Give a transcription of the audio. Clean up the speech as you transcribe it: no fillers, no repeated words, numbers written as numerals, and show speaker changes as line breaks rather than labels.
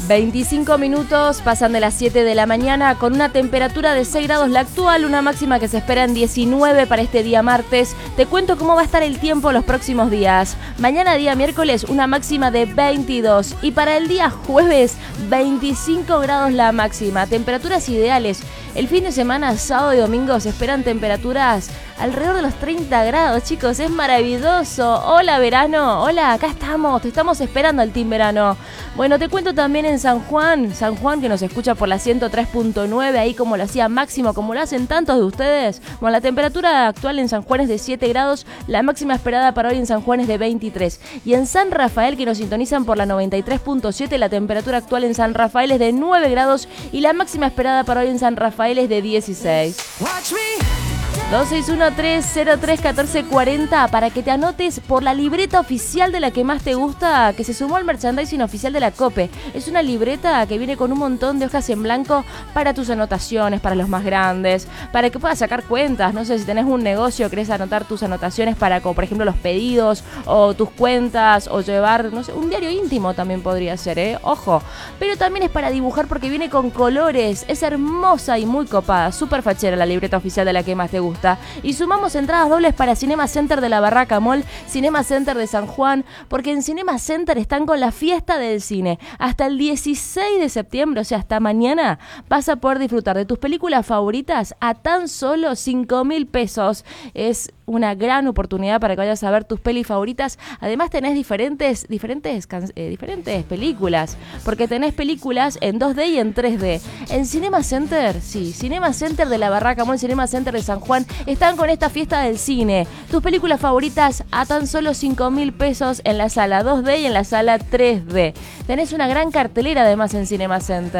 25 minutos pasan de las 7 de la mañana con una temperatura de 6 grados la actual, una máxima que se espera en 19 para este día martes. Te cuento cómo va a estar el tiempo los próximos días. Mañana día miércoles una máxima de 22 y para el día jueves 25 grados la máxima. Temperaturas ideales. El fin de semana, sábado y domingo se esperan temperaturas alrededor de los 30 grados, chicos, es maravilloso. Hola verano, hola, acá estamos, te estamos esperando al Team Verano. Bueno, te cuento también en San Juan que nos escucha por la 103.9, ahí como lo hacía Máximo, como lo hacen tantos de ustedes. Bueno, la temperatura actual en San Juan es de 7 grados, la máxima esperada para hoy en San Juan es de 23. Y en San Rafael, que nos sintonizan por la 93.7, la temperatura actual en San Rafael es de 9 grados y la máxima esperada para hoy en San Rafael es de 16. 2613-03-1440 para que te anotes por la libreta oficial de la que más te gusta, que se sumó al merchandising oficial de la COPE. Es una libreta que viene con un montón de hojas en blanco para tus anotaciones, para los más grandes, para que puedas sacar cuentas. No sé, si tenés un negocio, querés anotar tus anotaciones para, como por ejemplo, los pedidos o tus cuentas o llevar, no sé, un diario íntimo también podría ser, ojo. Pero también es para dibujar porque viene con colores. Es hermosa y muy copada, súper fachera la libreta oficial de la que más te gusta. Y sumamos entradas dobles para Cinema Center de la Barraca Mall, Cinema Center de San Juan, porque en Cinema Center están con la fiesta del cine. Hasta el 16 de septiembre, o sea, hasta mañana, vas a poder disfrutar de tus películas favoritas a tan solo 5.000 pesos. Es una gran oportunidad para que vayas a ver tus pelis favoritas. Además tenés diferentes películas, porque tenés películas en 2D y en 3D. En Cinema Center, sí, Cinema Center de la Barraca Mall, Cinema Center de San Juan, están con esta fiesta del cine. Tus películas favoritas a tan solo 5.000 pesos en la sala 2D y en la sala 3D. Tenés una gran cartelera además en Cinema Center.